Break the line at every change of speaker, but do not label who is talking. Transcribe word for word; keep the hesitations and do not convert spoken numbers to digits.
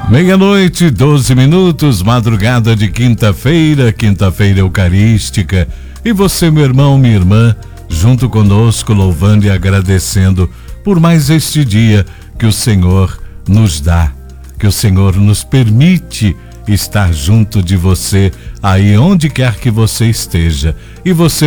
Meia-noite, doze minutos, madrugada de quinta-feira, quinta-feira eucarística. E você, meu irmão, minha irmã, junto conosco, louvando e agradecendo por mais este dia que o Senhor nos dá, que o Senhor nos permite estar junto de você, aí onde quer que você esteja. E você